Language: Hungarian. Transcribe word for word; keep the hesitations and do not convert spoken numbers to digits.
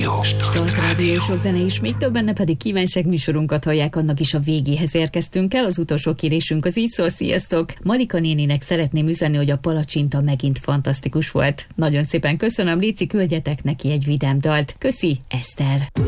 Rádió. Start Rádió, sok zene is, még több benne pedig kívánság műsorunkat hallják, annak is a végéhez érkeztünk el. Az utolsó kérésünk az így szól, sziasztok! Marika néninek szeretném üzenni, hogy a palacsinta megint fantasztikus volt. Nagyon szépen köszönöm, léci, küldjetek neki egy vidám dalt. Köszi, Eszter!